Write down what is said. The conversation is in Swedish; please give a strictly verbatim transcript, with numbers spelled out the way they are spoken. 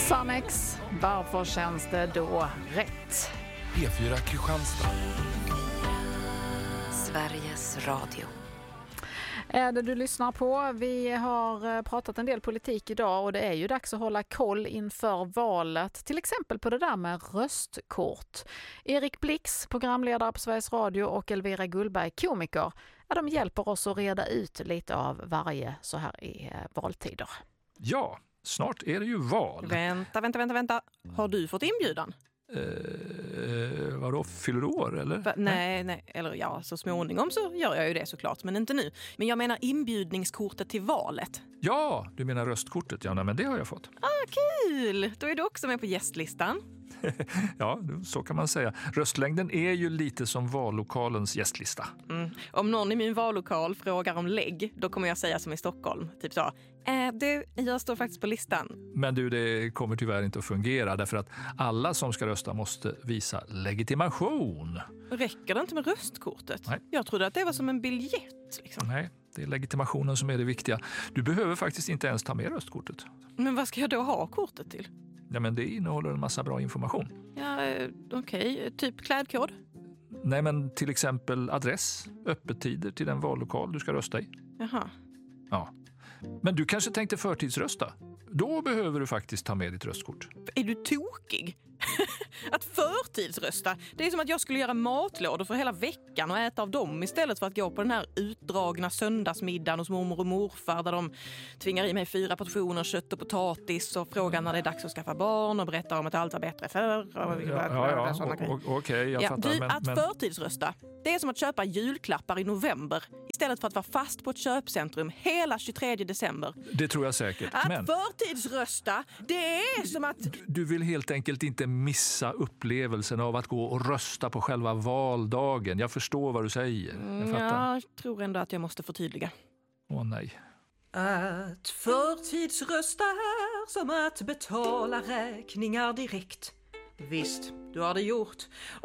Sannex, varför känns det då rätt? P fyra Kristianstad. Sveriges Radio. Är det du lyssnar på? Vi har pratat en del politik idag och det är ju dags att hålla koll inför valet. Till exempel på det där med röstkort. Erik Blix, programledare på Sveriges Radio, och Elvira Gullberg, komiker. Ja, de hjälper oss att reda ut lite av varje så här i valtider. Ja, snart är det ju val. Vänta, vänta, vänta, vänta. Har du fått inbjudan? Eh, vadå, fyller år eller? Va, nej, nej, eller ja, så småningom så gör jag ju det såklart, men inte nu. Men jag menar inbjudningskortet till valet. Ja, du menar röstkortet, ja, nej, men det har jag fått. Ah, kul! Då är du också med på gästlistan. Ja, så kan man säga. Röstlängden är ju lite som vallokalens gästlista. Mm. Om någon i min vallokal frågar om lägg, då kommer jag säga som i Stockholm. Typ så, äh, du, jag står faktiskt på listan. Men du, det kommer tyvärr inte att fungera därför att alla som ska rösta måste visa legitimation. Räcker det inte med röstkortet? Nej. Jag trodde att det var som en biljett. Liksom. Nej, det är legitimationen som är det viktiga. Du behöver faktiskt inte ens ta med röstkortet. Men vad ska jag då ha kortet till? Ja, men det innehåller en massa bra information. Ja, okej. Okay. Typ klädkod? Nej, men till exempel adress, öppettider till den vallokal du ska rösta i. Jaha. Ja. Men du kanske tänkte förtidsrösta? Då behöver du faktiskt ta med ditt röstkort. Är du tokig? Att förtidsrösta, det är som att jag skulle göra matlådor för hela veckan och äta av dem istället för att gå på den här utdragna söndagsmiddagen hos mormor och morfar där de tvingar i mig fyra portioner kött och potatis och frågar när det är dags att skaffa barn och berättar om att allt var bättre förr. Ja, ja, ja. Okej, okay, jag ja, fattar. Du, men, att men... förtidsrösta, det är som att köpa julklappar i november istället för att vara fast på ett köpcentrum hela tjugotredje december. Det tror jag säkert. Att men... förtidsrösta, det är som att... Du, du vill helt enkelt inte missa upplevelsen av att gå och rösta på själva valdagen. Jag förstår vad du säger. Jag fattar. Jag tror ändå att jag måste förtydliga. Åh nej. Att förtidsrösta är som att betala räkningar direkt. Visst, du har det gjort.